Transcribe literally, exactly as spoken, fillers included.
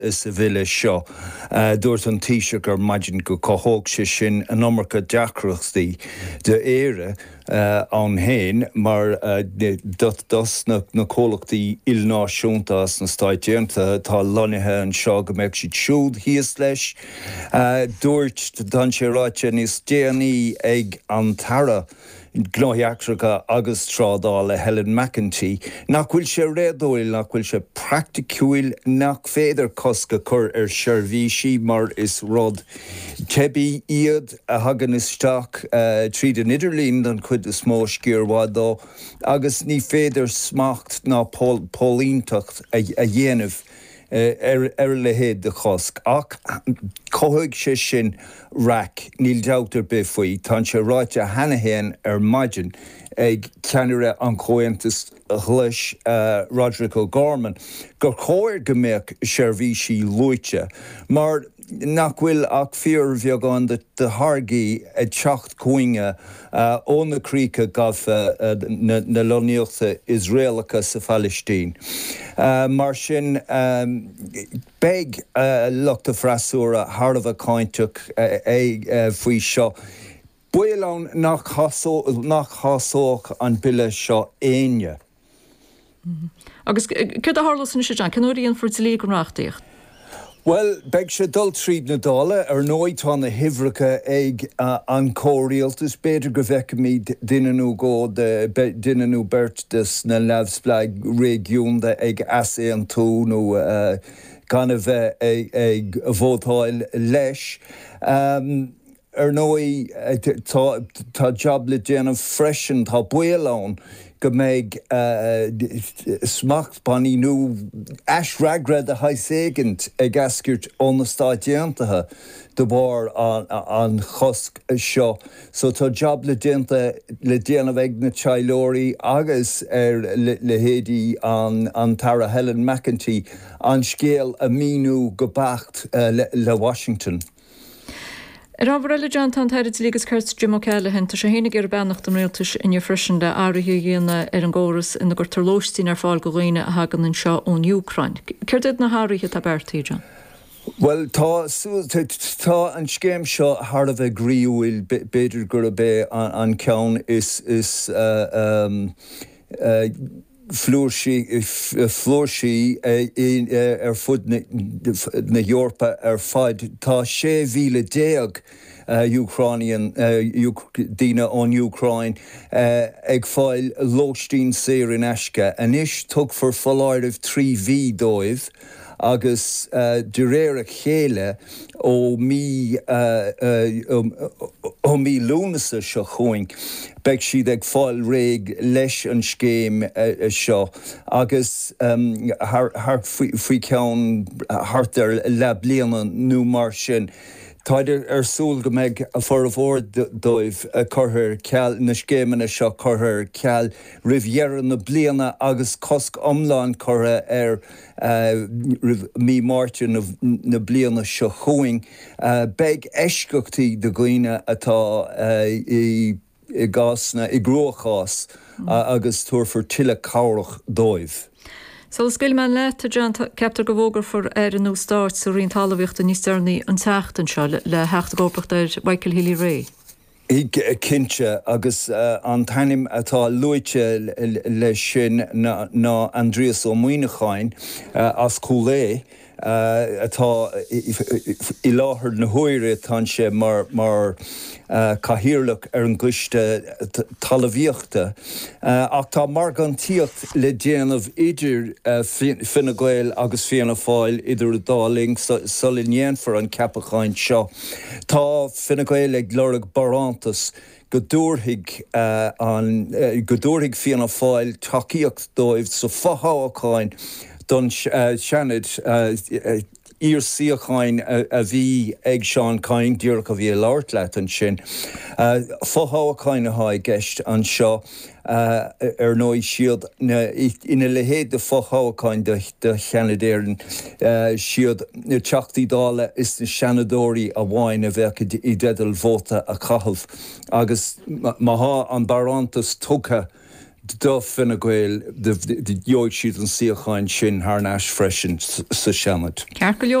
is a bhile seo. Uh, dúirt an tíise gur maidin go cothóg sé sin an nómarcha deacrachtaí de éire uh, an héin, mar uh, dat das na, na cólachtaí ilnáisiúnta as na stáidéanta tá lonithe an seo go mbeadh siad siúd híos leis. Uh, dúirt dan sé ráite níos déanaí ag an tara glótheachtracha agus trádála Helen McEntee, nach bhfuil sé réadúil, nach bhfuil sé practicúil nach féidir cosca chur ar seirbhísí mar is rud cebi iad a hagan isteach uh, tríd an Idirlín don chud is mó scíorhádó, agus ní féidir smacht ná pólíntacht a, a dhéanamh Uh, er, er le héad de chosc. Ach, cóthig sé sin rac, níl deachtar be faoi, tá sé ráite hanahéan ar maidin ag ceanire an chomhaontas chluis uh, Roderick O'Gorman, gur chóir go mbeadh seirbhísí luaite, mar nach bhfuil ach fíor bheagán de, de Hargaí a teacht cuainge uh, ón na críocha gafa uh, na, na loníochta Israelacha sa Phalistín. Uh, mar sin um, beg uh, luchta freasúra Harvah a cáinteach uh, é uh, faoi seo. Builán nach chasóch an bille seo éine. Mm-hmm. Agus cud a hálas na sé John, canúiríon fuir lí go ráchtaíocht? Well, beg sé dul tríd na dála ar nóid tá na himhreacha ag uh, an cóiríaltas, beidir go bheice mí duine go de duine bert des na lefsblaig régiúnta ag asé an tú nó uh, gan a bheith ag, ag bhótáil leis. Um, ar nóid tá, tá job le déanamh freisin tá builán go méid uh, smacht baní nó eisreagrad a haiségant ag ascairt ón na stáidéantathe de bhar an, an chosc seo. So tá job le déanta le déanamh ag na teilóirí agus ar le, le héadí an, an tara Helen McEntee an scéal a míú go bacht uh, le, le Washington. Er ábhar John tan teirid lígus Curtis Jim O'Callaghan tá sé hénig ar bennacht an réaltas in frisin de áirithe dhéana ar an ggóras ina gur tarlóistín ar fáil go roiine a hagan an seo ón Ucrain. Céir na háirithe tá bertaí, John? Well, tá tá an scéim seo Harvah a gríúil beidir gur a bé an, an ceann is is uh, um, uh, Flúirsí flúirsí ar fud na Eorpa ar fad tá sé mhíle déag Ucrainian dína ón Ucrain ag fáil lóistín séir in eisce, an is tug for foláirih trí bhí dóibh agus uh, de réir a chéile ó mí uh, uh, ó mí lúnasa seo chuing, beg siad ag fáil réig leis an scéim uh, seo, agus um, faoi ceann hart ar le bliana nó mar sin. Táidir ar súl go méid a for a bhór dóibh a chuthair ceall na scéimena seo chuthair ceall rihhéar na bliana agus cosc omláin chutha ar uh, mí máirte na, na bliana seo chuing. Uh, beg eisceachtaí do gcuoine atá uh, i, i gásna i gróchás mm. uh, agus tuairfar tuile cabhrach dóibh. So scail man le tá John ceaptar go bhógar for ar an nó start sa rion talamhaíochta níos dearnaí an teachtain seo le heachta gópacht ar Michael Healy Ray. I cinse agus uh, an tainim atá luite le sin ná, ná Andreas Ó Muoinecháin uh, as cúlé uh, atá i, i láthair na huaire tá sé mar, mar uh, cathíreach ar an gcuiste talamhaíochta. Uh, ach tá margantíocht le déanamh idir uh, Fine Gael agus Fianna Fáil idir a dáling solíonn for an ceapacháin seo. Tá Fine Gael ag lorg barantas go dúrthaigh uh, an uh, go dúrthaigh Fianna Fáil tacaíocht dóibh so fathacháin don uh, seanad uh, uh, írsíocháin a, a bhí ag Seán Cain dúrach a bhí láirt leat an sin. Uh, fathacháin a haid gceist an seo uh, ar nóid siad na, ina le héad de fathacháin de, de cheanadéireann uh, siad na teachtaí dála is na seanadóirí a bháin a bheith i ddedal bhóta a chathmh agus má há an barantas tucha do finna goil de joid siad an siocháin sin haar náis freisin sa seanad. Cear go leor